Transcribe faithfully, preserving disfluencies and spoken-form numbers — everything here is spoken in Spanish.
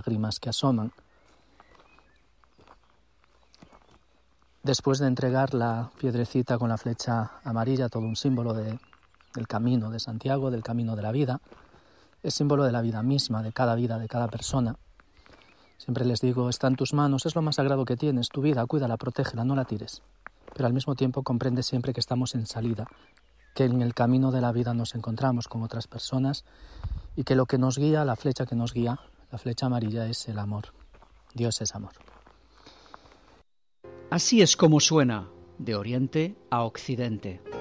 lágrimas que asoman. Después de entregar la piedrecita con la flecha amarilla, todo un símbolo de, del camino de Santiago, del camino de la vida, es símbolo de la vida misma, de cada vida, de cada persona. Siempre les digo, está en tus manos, es lo más sagrado que tienes, tu vida, cuídala, protégela, no la tires. Pero al mismo tiempo comprende siempre que estamos en salida, que en el camino de la vida nos encontramos con otras personas y que lo que nos guía, la flecha que nos guía, la flecha amarilla, es el amor. Dios es amor. Así es como suena, de Oriente a Occidente.